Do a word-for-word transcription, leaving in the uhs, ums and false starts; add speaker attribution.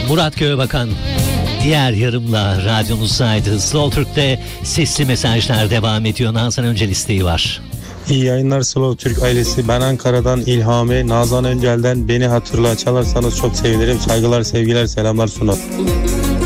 Speaker 1: Murat Göğebakan diğer yarımla radyomuzdaydı. Slow Türk'te sesli mesajlar devam ediyor. Nazan Öncel isteği var.
Speaker 2: İyi yayınlar Slow Türk ailesi. Ben Ankara'dan İlhami. Nazan Öncel'den Beni Hatırla çalarsanız çok sevinirim. Saygılar, sevgiler, selamlar sunar.